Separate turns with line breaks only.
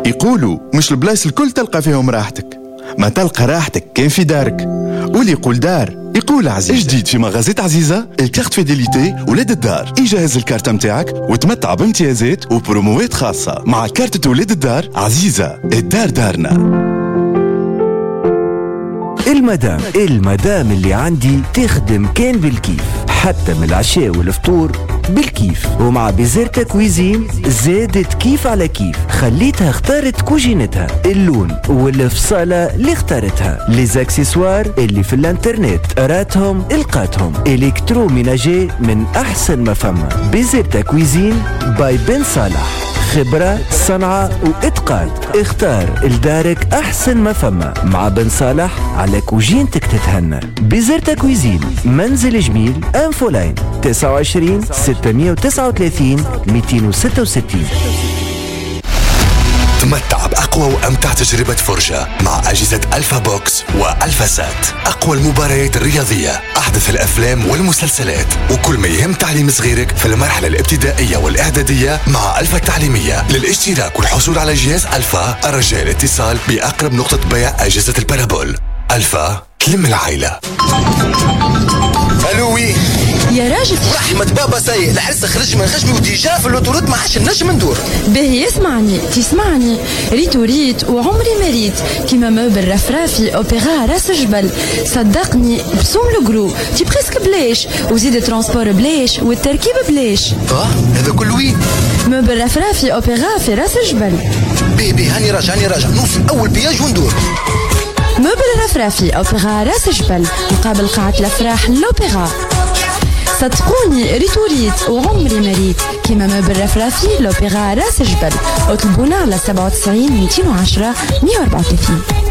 يقولوا مش البلايص الكل تلقى فيهم راحتك، ما تلقى راحتك كان في دارك. واللي يقول دار يقول عزيزة.
جديد في مغازات عزيزة الكارت فيديليتي ولاد الدار. يجهز الكارت متاعك وتمتع بامتيازات وبروموات خاصة. مع كارتة ولاد الدار عزيزة، الدار دارنا.
المدام اللي عندي تخدم كان بالكيف، حتى من العشاء والفطور بالكيف. ومع بيزيرتا كويزين زادت كيف على كيف، خليتها اختارت كوجينتها، اللون والفصالة اللي اختارتها، ليزاكسيسوار اللي في الانترنت راتهم القاتهم، الكترو ميناجي من احسن ما فما. بيزيرتا كويزين باي بن صالح، خبرة صنعة وإتقان. اختار لدارك أحسن ما فما مع بن صالح على كوجينتك تتهنى. بيزيرتا كويزين، منزل جميل، أنفولاين 29 639 266.
تمتع بأقوى وأمتع تجربة فرجة مع أجهزة ألفا بوكس وألفا سات. أقوى المباريات الرياضية، أحدث الأفلام والمسلسلات، وكل ما يهم تعليم صغيرك في المرحلة الابتدائية والإعدادية مع ألفا التعليمية. للاشتراك والحصول على جهاز ألفا الرجاء الاتصال بأقرب نقطة بيع أجهزة البارابول. ألفا تلم العائلة.
الوي
يا راجل
رحمة بابا سايق العرس خرج من خشمي وديجا في اللوتوريت ما عادش نجم ندور.
باهي تسمعني ريت وعمري ما ريت كيما موبل رفرافي اوبيرا راس جبل. صدقني بسوم الجرو تي بريسك بلاش، وزيد ترونسبور بلاش والتركيب بلاش.
هذا كل وين؟
موبل رفرافي اوبيرا في راس جبل.
بي هاني راجع نوصل اول بياج وندور.
موبل رفرافي اوبيرا راس جبل مقابل قاعة الافراح لوبيرا. صدقوني ريت وعمري ما ريت كيما موبل رفرافي لوبيرا راس جبل. اطلبونا على 97 210 134.